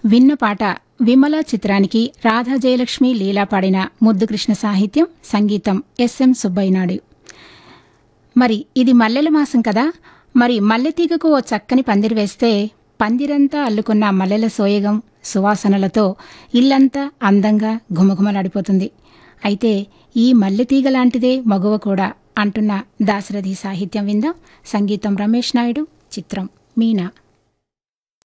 విన్న పాట విమల చిత్రానికి రాధా జయలక్ష్మి లీలా పాడిన ముద్దుకృష్ణ సాహిత్యం, సంగీతం ఎస్ఎం సుబ్బయ్యనాయుడు. మరి ఇది మల్లెల మాసం కదా, మరి మల్లెతీగకు ఓ చక్కని పందిరి వేస్తే పందిరంతా అల్లుకున్న మల్లెల సోయగం సువాసనలతో ఇల్లంతా అందంగా ఘుమఘుమలాడిపోతుంది. అయితే ఈ మల్లెతీగ లాంటిదే మగువ కూడా అంటున్న దాశరథి సాహిత్యం విందాం. సంగీతం రమేష్ నాయుడు, చిత్రం మీనా.